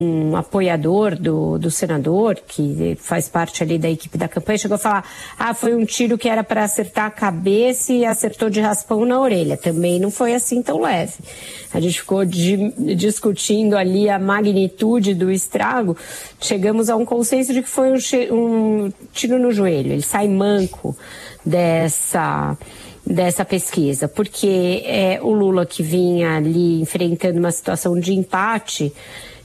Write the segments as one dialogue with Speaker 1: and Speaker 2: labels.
Speaker 1: um apoiador do senador, que faz parte ali da equipe da campanha, chegou a falar, foi um tiro que era para acertar a cabeça e acertou de raspão na orelha. Também não foi assim tão leve. A gente ficou discutindo ali a magnitude do estrago, chegamos a um consenso de que foi um tiro no joelho. Ele sai manco dessa pesquisa, porque o Lula, que vinha ali enfrentando uma situação de empate,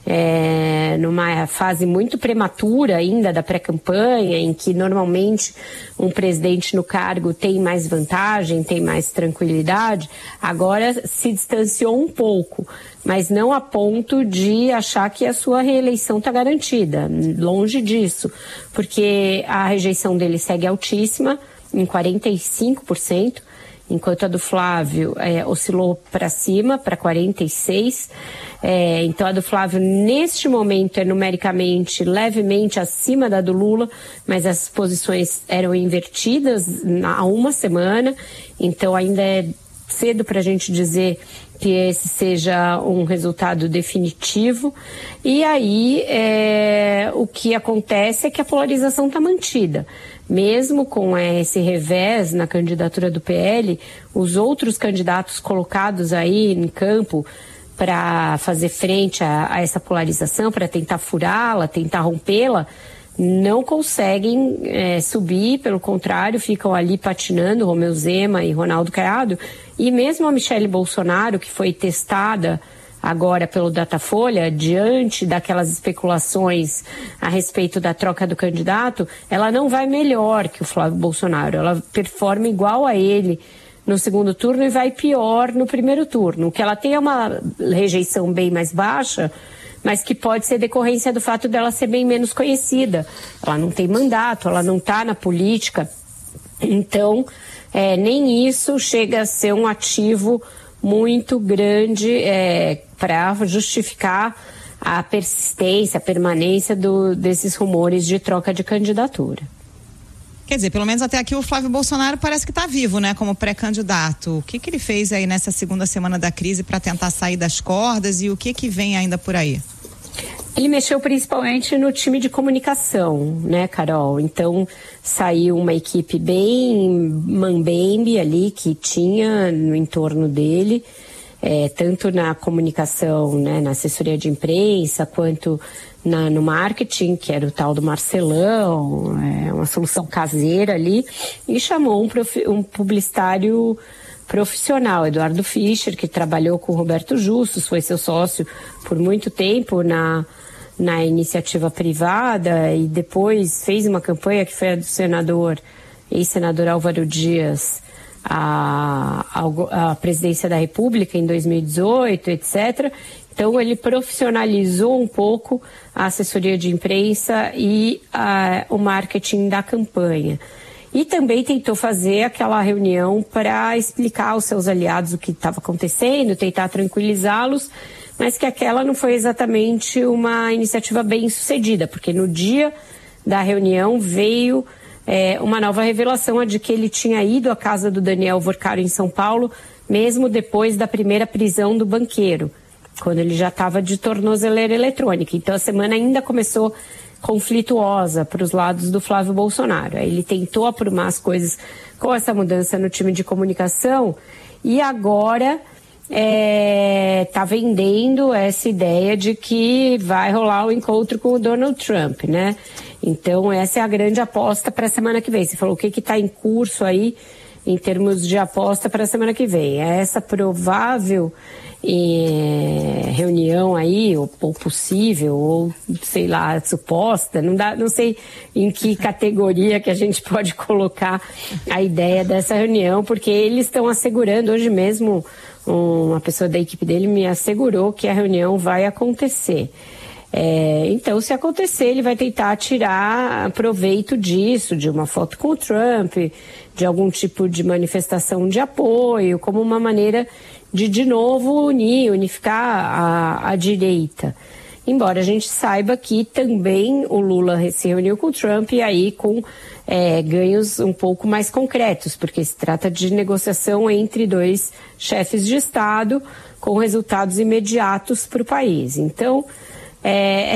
Speaker 1: numa fase muito prematura ainda da pré-campanha, em que normalmente um presidente no cargo tem mais vantagem, tem mais tranquilidade, agora se distanciou um pouco, mas não a ponto de achar que a sua reeleição está garantida, longe disso, porque a rejeição dele segue altíssima, em 45%, enquanto a do Flávio oscilou para cima, para 46%. Então a do Flávio, neste momento, é numericamente levemente acima da do Lula, mas as posições eram invertidas há uma semana, então ainda é cedo para a gente dizer que esse seja um resultado definitivo. E aí o que acontece é que a polarização está mantida. Mesmo com esse revés na candidatura do PL, os outros candidatos colocados aí em campo para fazer frente a essa polarização, para tentar furá-la, tentar rompê-la, não conseguem subir, pelo contrário, ficam ali patinando, Romeu Zema e Ronaldo Caiado. E mesmo a Michelle Bolsonaro, que foi testada agora pelo Datafolha, diante daquelas especulações a respeito da troca do candidato, ela não vai melhor que o Flávio Bolsonaro, ela performa igual a ele no segundo turno e vai pior no primeiro turno. O que ela tem é uma rejeição bem mais baixa, mas que pode ser decorrência do fato dela ser bem menos conhecida. Ela não tem mandato, ela não está na política, então nem isso chega a ser um ativo muito grande para justificar a persistência, a permanência desses rumores de troca de candidatura.
Speaker 2: Quer dizer, pelo menos até aqui o Flávio Bolsonaro parece que está vivo, né, como pré-candidato. O que ele fez aí nessa segunda semana da crise para tentar sair das cordas e o que vem ainda por aí?
Speaker 1: Ele mexeu principalmente no time de comunicação, né, Carol? Então, saiu uma equipe bem mambembe ali que tinha no entorno dele, tanto na comunicação, né, na assessoria de imprensa, quanto no marketing, que era o tal do Marcelão, uma solução caseira ali, e chamou um publicitário profissional, Eduardo Fischer, que trabalhou com o Roberto Justus, foi seu sócio por muito tempo na iniciativa privada e depois fez uma campanha que foi a do ex-senador Álvaro Dias à presidência da República em 2018, etc. Então ele profissionalizou um pouco a assessoria de imprensa e o marketing da campanha. E também tentou fazer aquela reunião para explicar aos seus aliados o que estava acontecendo, tentar tranquilizá-los, mas que aquela não foi exatamente uma iniciativa bem sucedida, porque no dia da reunião veio uma nova revelação, a de que ele tinha ido à casa do Daniel Vorcaro em São Paulo, mesmo depois da primeira prisão do banqueiro, quando ele já estava de tornozeleira eletrônica. Então a semana ainda começou conflituosa para os lados do Flávio Bolsonaro. Ele tentou aprumar as coisas com essa mudança no time de comunicação e agora está vendendo essa ideia de que vai rolar o encontro com o Donald Trump, né? Então essa é a grande aposta para a semana que vem. Você falou o que está em curso aí em termos de aposta para a semana que vem. É essa provável reunião aí, ou possível, ou sei lá, suposta, não sei em que categoria que a gente pode colocar a ideia dessa reunião, porque eles estão assegurando, hoje mesmo uma pessoa da equipe dele me assegurou que a reunião vai acontecer. Então, se acontecer, ele vai tentar tirar proveito disso, de uma foto com o Trump, de algum tipo de manifestação de apoio, como uma maneira de novo unificar a direita. Embora a gente saiba que também o Lula se reuniu com o Trump e aí com ganhos um pouco mais concretos, porque se trata de negociação entre dois chefes de Estado com resultados imediatos para o país. Então, é